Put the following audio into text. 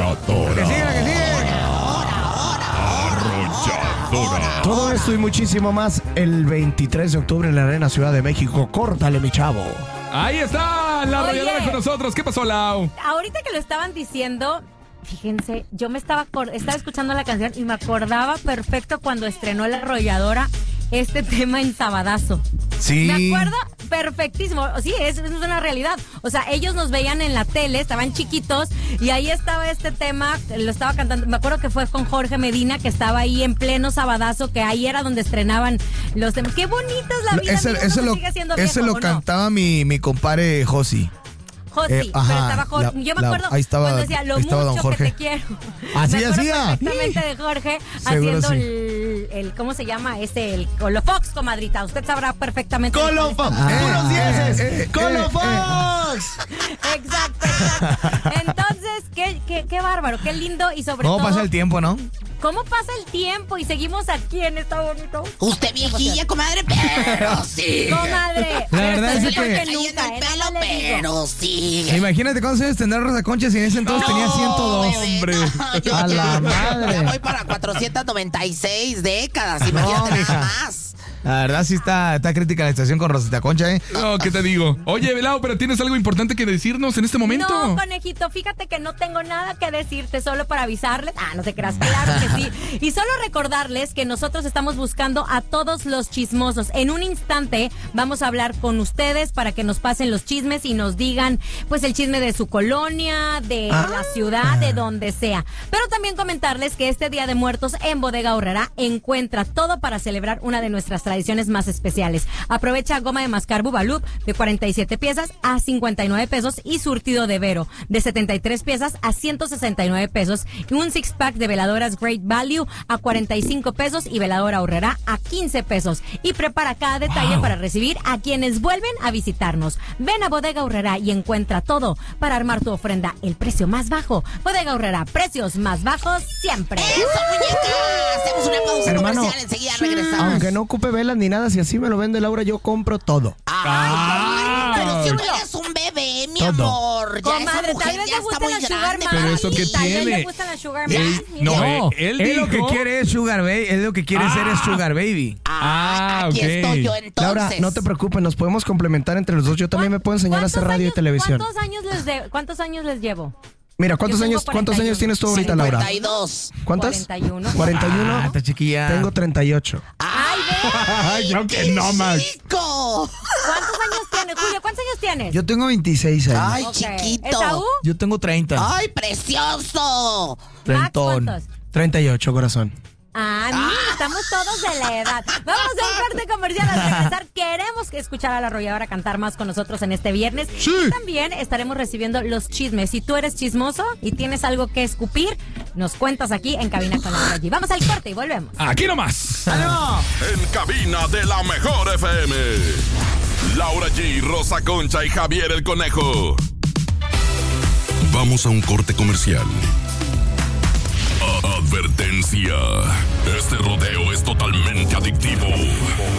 arrolladora. ¡Que sigue! Arrolladora. Todo esto y muchísimo más el 23 de octubre en la Arena Ciudad de México. Córtale, mi chavo. Ahí está la Oye. arrolladora con nosotros. ¿Qué pasó, Lau? Ahorita que lo estaban diciendo, fíjense, yo me estaba escuchando la canción y me acordaba perfecto cuando estrenó la arrolladora este tema en Sabadazo. Sí. Me acuerdo perfectísimo. Sí, es una realidad. O sea, ellos nos veían en la tele, estaban chiquitos y ahí estaba este tema, lo estaba cantando. Me acuerdo que fue con Jorge Medina, que estaba ahí en pleno Sabadazo, que ahí era donde estrenaban los temas. Qué bonita es la vida. Ese lo cantaba mi compadre Josi. Josi, pero estaba Jorge. Yo me acuerdo ahí estaba, cuando decía lo estaba don mucho Jorge. que te quiero. Así me acuerdo hacía. perfectamente de Jorge Seguro haciendo sí. el ¿cómo se llama? El Colofox, comadrita. Usted sabrá perfectamente. ¡Colofox! ¡Puros dieces! ¡Colofox! Exacto. Entonces, qué bárbaro, qué lindo y sobre ¿Cómo todo. pasa el tiempo, no? ¿Cómo pasa el tiempo? Y seguimos aquí en Está Bonito. Usted viejilla, comadre, pero sí. Comadre, La verdad es mejor que- nunca, el pelo, nada le digo. pero sí. Imagínate cuántos años tendrá Rosa Concha si en ese entonces tenía 102. hombre. Yo A la madre. Ya voy para 496 décadas, imagínate No, nada mija. más. La verdad sí está crítica la situación con Rosita Concha, ¿eh? No, ¿qué te digo? Oye, Lau, pero ¿tienes algo importante que decirnos en este momento? No, conejito, fíjate que no tengo nada que decirte, solo para avisarles. No te creas, claro que sí. Y solo recordarles que nosotros estamos buscando a todos los chismosos. En un instante vamos a hablar con ustedes para que nos pasen los chismes y nos digan, pues, el chisme de su colonia, de la ciudad, de donde sea. Pero también comentarles que este Día de Muertos en Bodega Aurrerá encuentra todo para celebrar una de nuestras tradiciones más especiales. Aprovecha goma de mascar Bubaloop de 47 piezas a 59 pesos y surtido de Vero de 73 piezas a 169 pesos y un six pack de veladoras Great Value a 45 pesos y veladora Aurrerá a 15 pesos. Y prepara cada detalle para recibir a quienes vuelven a visitarnos. Ven a Bodega Aurrerá y encuentra todo para armar tu ofrenda. El precio más bajo. Bodega Aurrerá, precios más bajos siempre. ¡Eso, muñeca! Hacemos una pausa Hermano, comercial, enseguida regresamos. Aunque no ocupe velas ni nada, si así me lo vende Laura, yo compro todo. Ay, pero si tú eres un bebé, mi Todo. amor. Ya Comadre, esa tal mujer vez ya le está gustan muy las Sugar grande. Mami. Pero eso qué Tal vez tiene. le gustan las Sugar Él- Mami. no, él lo que dijo- quiere es Sugar Baby, él lo que quiere ser es Sugar Baby. Aquí ok. estoy yo entonces. Laura, no te preocupes, nos podemos complementar entre los dos. Yo también me puedo enseñar a hacer radio y televisión. ¿Cuántos años les llevo? Mira, Yo ¿cuántos tengo años 41. tienes tú ahorita, Laura? 52. ¿Cuántas? 41. 41. está chiquilla. Tengo 38. ¡Ay, ve! Ay, creo que no más. ¡Chico! ¿Cuántos años tienes, Julio? ¿Cuántos años tienes? Yo tengo 26 años. Ay, Ok. chiquito. ¿Esaú? Yo tengo 30. ¡Ay, precioso! Max, Trentón. ¿cuántos? 38, corazón. Ah, mira, estamos todos de la edad. Vamos a un corte comercial. Al regresar, queremos escuchar a la arrolladora cantar más con nosotros en este viernes. Sí. Y también estaremos recibiendo los chismes. Si tú eres chismoso y tienes algo que escupir, nos cuentas aquí en Cabina con Laura G. Vamos al corte y volvemos. Aquí nomás. En cabina de la mejor FM. Laura G, Rosa Concha y Javier el Conejo. Vamos a un corte comercial. Advertencia. Este rodeo es totalmente adictivo.